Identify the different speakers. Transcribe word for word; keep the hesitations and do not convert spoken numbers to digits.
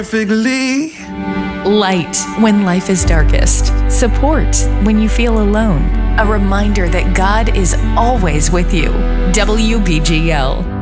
Speaker 1: perfectly.
Speaker 2: Light when life is darkest. Support when you feel alone. A reminder that God is always with you. W B G L.